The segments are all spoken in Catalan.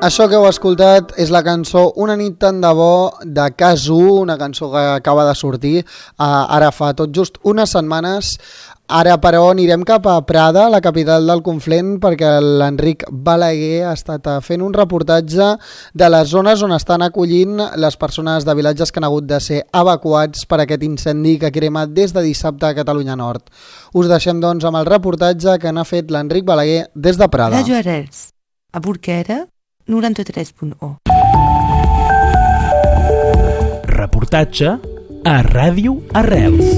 Això que heu escoltat és la cançó Una nit tant de bo de Cas1, una cançó que acaba de sortir ara fa tot just unes setmanes. Ara, però, anirem cap a Prada, la capital del Conflent, perquè l'Enric Balaguer ha estat fent un reportatge de les zones on estan acollint les persones de vilatges que han hagut de ser evacuats per aquest incendi que crema des de dissabte a Catalunya Nord. Us deixem, doncs, amb el reportatge que n'ha fet l'Enric Balaguer des de Prada. Ràdio Arrels, a Burquera, 93.1. Reportatge a Ràdio Arrels.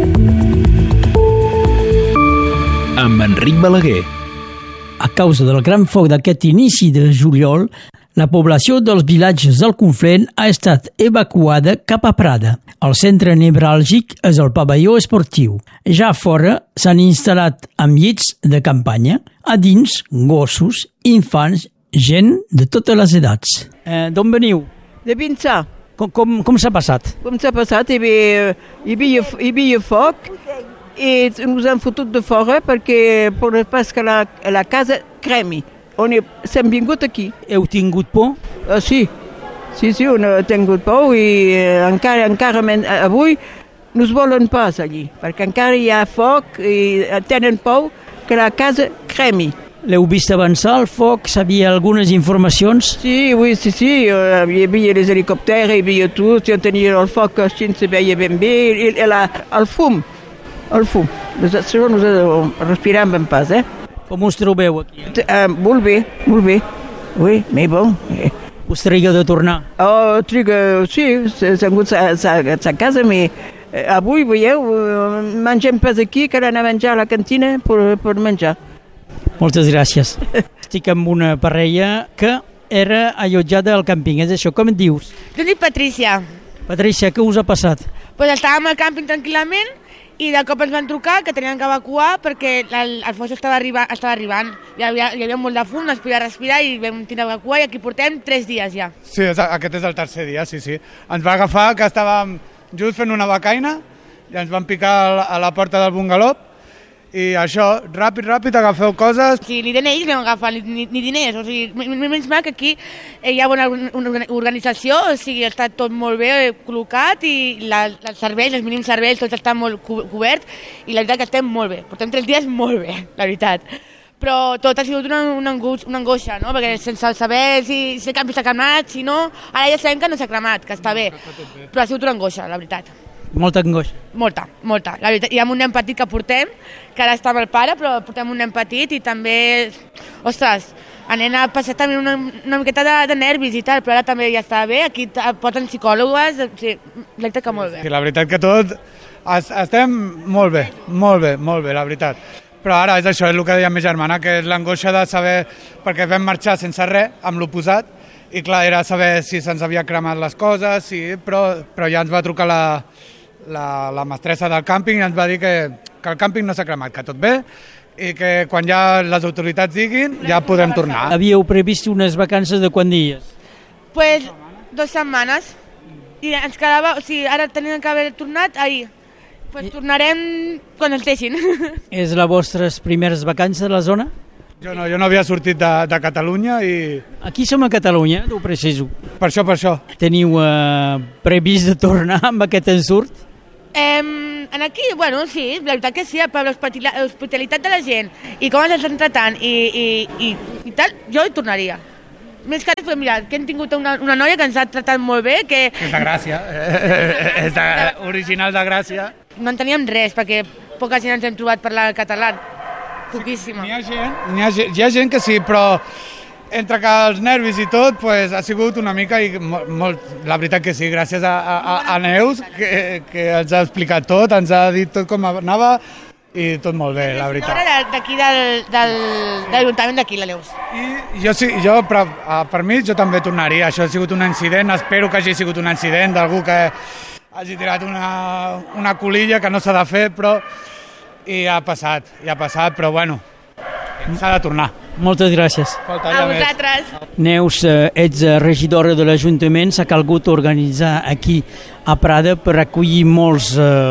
Amb Enric Balaguer. A causa del gran foc d'aquest inici de juliol, la població dels vilatges del Conflent ha estat evacuada cap a Prada. El centre nevràlgic és el pavelló esportiu. Ja a fora s'han instal·lat amb llits de campanya. A dins, gossos, infants, gent de totes les edats. D'on veniu? De Vinçà. Com s'ha passat? Com s'ha passat? Hi havia foc i ens han fotut de fora perquè pas que la casa cremi. S'hem vingut aquí. Heu tingut por? Sí, on ha tingut por i encara avui no es volen pas allí, perquè encara hi ha foc i tenen por que la casa cremi. L'heu vist avançar el foc? Sabia algunes informacions? Sí, hi havia els helicòpters, hi havia tot, jo tenia el foc així, se veia ben bé, el fum. Això nosaltres respirem ben pas, Com us trobeu aquí? Molt bé. Oui, mais bon. Us triga de tornar? Sí, s'ha hagut a casa, però avui, veieu, mengem pas aquí, que anar a menjar a la cantina per menjar. Moltes gràcies. Estic amb una parella que era allotjada al càmping, és això, com et dius? Jo dic Patrícia. Patrícia, què us ha passat? Pues estàvem al càmping tranquil·lament i de cop ens van trucar que tenien que evacuar perquè el foc estava arribant. Hi havia molt de fum, no es podia respirar i vam tenir d'evacuar i aquí portem 3 dies ja. Sí, aquest és el tercer dia, sí. Ens va agafar que estàvem just fent una becaina i ens van picar a la porta del bungalop i això, ràpid, agafeu coses. Sí, ni DNI vam agafar, ni diners, o sigui, menys mal que aquí hi ha bona organització, o sigui, està tot molt bé col·locat i els serveis, els mínims serveis, tot està molt cobert i la veritat que estem molt bé, portem 3 dies molt bé, la veritat. Però tot ha sigut una angoixa, no? Perquè sense saber si el campi s'ha cremat, si no, ara ja sabem que no s'ha cremat, que està bé, però ha sigut una angoixa, la veritat. Molta angoixa? Molta. La veritat, hi ha un nen petit que portem, que ara està amb el pare, però portem un nen petit i també, ostres, el nen ha passat també una miqueta de nervis i tal, però ara també ja està bé, aquí porten psicòlogues, sí, la veritat que molt bé. Sí, la veritat que tot, estem molt bé, la veritat. Però ara és això, és el que deia ma germana, que és l'angoixa de saber, perquè vam marxar sense res, amb l'oposat, i clar, era saber si se'ns havia cremat les coses, sí, però ja ens va trucar la mestressa del càmping i ens va dir que el càmping no s'ha cremat, que tot bé i que quan ja les autoritats diguin ja podem tornar. Havíeu previst unes vacances de quants dies? Pues 2 setmanes i ens quedava, o sigui, ara teníem que haver tornat ahir. Pues tornarem quan ens deixin. És les vostres primeres vacances a la zona? Jo no havia sortit de Catalunya i... Aquí som a Catalunya, ho preciso. Per això. Teniu previst de tornar amb aquest ensurt? Aquí, bueno, sí, la veritat que sí, per l'hospitalitat de la gent i com ens estan tratant i tal, jo hi tornaria. Més que res, mira, que hem tingut una noia que ens ha tratat molt bé, que... És de Gràcia, és original de Gràcia. No en teníem res, perquè poca gent ens hem trobat parlar català. Poquíssima. Hi ha gent que sí, però entre que els nervis i tot, pues, ha sigut una mica, i la veritat que sí, gràcies a Neus, que ens ha explicat tot, ens ha dit tot com anava, i tot molt bé, la veritat. D'aquí de l'Ajuntament d'aquí, la Neus. Per mi, jo també tornaria. Això ha sigut un incident, espero que hagi sigut un incident d'algú que hagi tirat una colilla que no s'ha de fer, però... I ja ha passat, però bueno, s'ha de tornar. Moltes gràcies. A vosaltres. Neus, ets regidora de l'Ajuntament, s'ha calgut organitzar aquí a Prada per acollir molts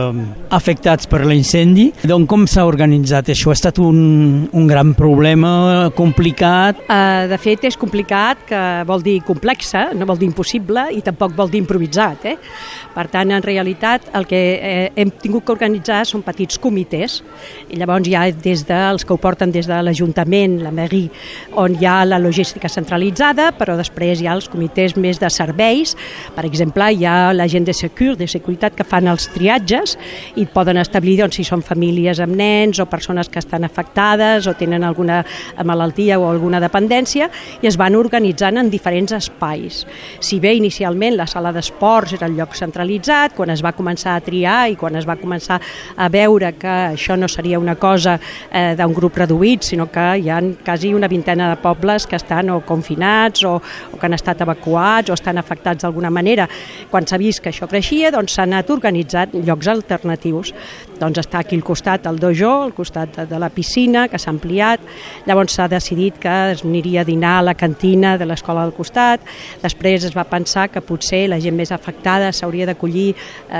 afectats per l'incendi. Donc, com s'ha organitzat això? Ha estat un gran problema, complicat? De fet, és complicat, que vol dir complexa, no vol dir impossible i tampoc vol dir improvisat. Per tant, en realitat, el que hem tingut que organitzar són petits comitès, i llavors hi ha des dels que ho porten des de l'Ajuntament, la mairie, on hi ha la logística centralitzada, però després hi ha els comitès més de serveis. Per exemple, hi ha la gent de seguretat, que fan els triatges i poden establir si són famílies amb nens o persones que estan afectades o tenen alguna malaltia o alguna dependència, i es van organitzant en diferents espais. Si bé inicialment la sala d'esports era el lloc centralitzat, quan es va començar a triar i quan es va començar a veure que això no seria una cosa d'un grup reduït, sinó que hi ha quasi una vintena de pobles que estan o confinats o que han estat evacuats o estan afectats d'alguna manera. Quan s'ha vist que això creixia, s'ha anat organitzant llocs alternatius. Està aquí al costat el dojo, al costat de la piscina, que s'ha ampliat. Llavors s'ha decidit que es aniria a dinar a la cantina de l'escola del costat. Després es va pensar que potser la gent més afectada s'hauria d'acollir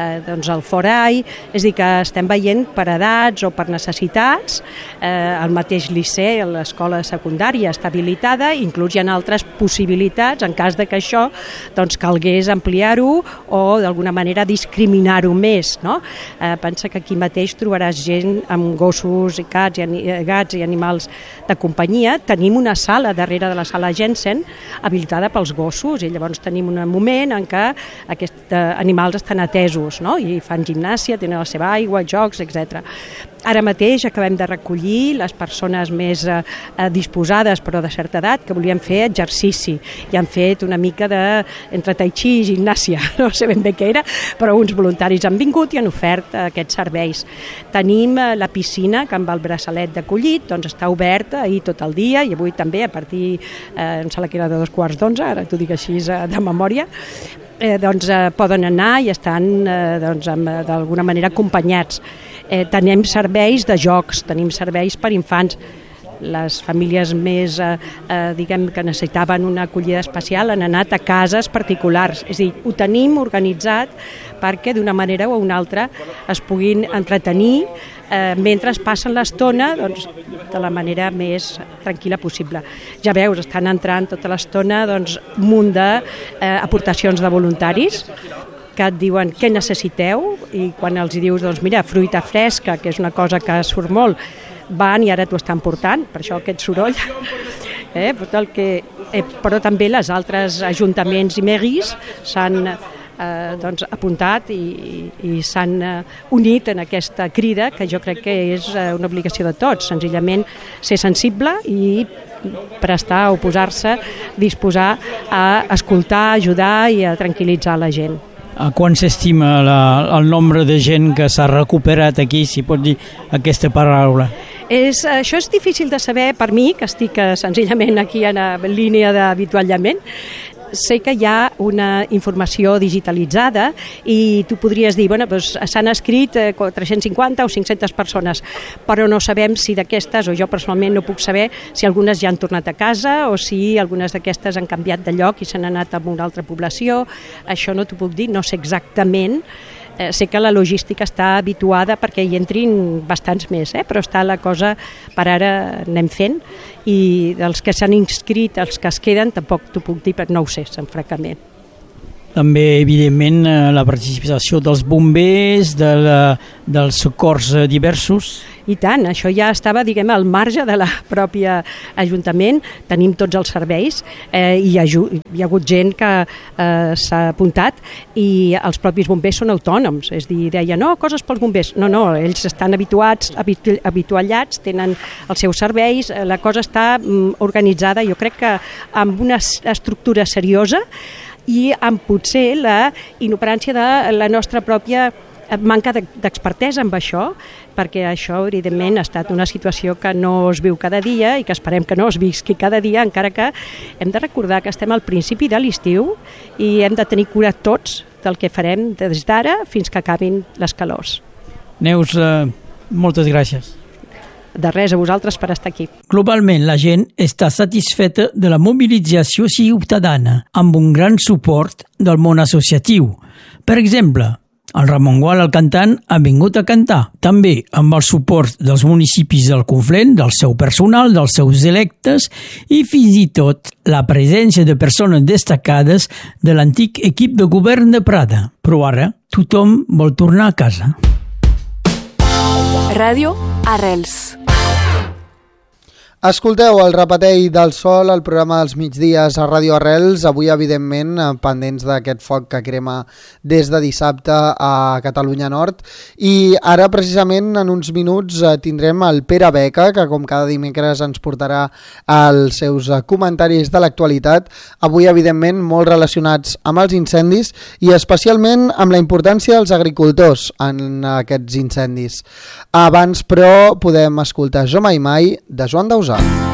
al forai. És a dir, que estem veient per edats o per necessitats. El mateix liceu, l'escola secundària està habilitada, inclús hi ha altres possibilitats en cas de que això calgués ampliar-ho o d'alguna manera discriminar-ho més. Pensa que aquí mateix trobaràs gent amb gossos i gats i animals de companyia. Tenim una sala darrere de la sala Jensen habilitada pels gossos, i llavors tenim un moment en què aquests animals estan atesos, i fan gimnàsia, tenen la seva aigua, jocs, etc. Ara mateix acabem de recollir les persones més disposades, però de certa edat, que volien fer exercici i han fet una mica entre tai chi i gimnàsia, no sé ben bé què era, però uns voluntaris han vingut i han ofert aquests serveis. Tenim la piscina, que amb el braçalet d'acollit està oberta ahir tot el dia, i avui també a partir, em sembla que era de 2:15, ara t'ho dic així de memòria, poden anar i estan d'alguna manera acompanyats. Tenim serveis de jocs, tenim serveis per infants. Les famílies més, que necessitaven una acollida especial han anat a cases particulars. És a dir, ho tenim organitzat perquè d'una manera o una altra es puguin entretenir mentre passen l'estona de la manera més tranquil·la possible. Ja veus, estan entrant tota l'estona un munt d'aportacions de voluntaris que et diuen què necessiteu, i quan els dius, mira, fruita fresca, que és una cosa que surt molt, van i ara t'ho estan portant, per això aquest soroll. Però també les altres ajuntaments i mairies s'han apuntat i s'han unit en aquesta crida, que jo crec que és una obligació de tots, senzillament ser sensible i prestar, oposar-se, disposar a escoltar, ajudar i a tranquil·litzar la gent. A quan s'estima el nombre de gent que s'ha recuperat aquí, si pot dir aquesta paraula? Això és difícil de saber per mi, que estic senzillament aquí en línia d'avituallament. Sé que hi ha una informació digitalitzada i tu podries dir, s'han escrit 350 o 500 persones, però no sabem si d'aquestes, o jo personalment no puc saber si algunes ja han tornat a casa o si algunes d'aquestes han canviat de lloc i s'han anat a una altra població. Això no t'ho puc dir, no sé exactament. Sé que la logística està habituada perquè hi entrin bastants més, però està la cosa, per ara anem fent, i dels que s'han inscrit, els que es queden, tampoc t'ho puc dir, perquè no ho sé, francament. També, evidentment, la participació dels bombers, dels socors diversos. I tant, això ja estava, al marge de la pròpia Ajuntament. Tenim tots els serveis i hi ha hagut gent que s'ha apuntat, i els propis bombers són autònoms. És a dir, deia, no, coses pels bombers. No, ells estan habituallats, tenen els seus serveis, la cosa està organitzada, jo crec que amb una estructura seriosa, i amb potser la inoperància de la nostra pròpia manca d'expertesa amb això, perquè això, evidentment, ha estat una situació que no es viu cada dia i que esperem que no es visqui cada dia, encara que hem de recordar que estem al principi de l'estiu i hem de tenir cura tots del que farem des d'ara fins que acabin les calors. Neus, moltes gràcies. De res, a vosaltres per estar aquí. Globalment, la gent està satisfeta de la mobilització ciutadana, amb un gran suport del món associatiu. Per exemple, el Ramon Gual, el cantant, ha vingut a cantar. També amb el suport dels municipis del Conflent, del seu personal, dels seus electes i fins i tot la presència de persones destacades de l'antic equip de govern de Prada. Però ara tothom vol tornar a casa. Ràdio Arrels. Escolteu el Repetell del Sol, el programa dels migdies a Ràdio Arrels, avui evidentment pendents d'aquest foc que crema des de dissabte a Catalunya Nord, i ara precisament en uns minuts tindrem el Pere Beca, que com cada dimecres ens portarà els seus comentaris de l'actualitat, avui evidentment molt relacionats amb els incendis i especialment amb la importància dels agricultors en aquests incendis. Abans però podem escoltar Jo Mai Mai de Joan Dausà.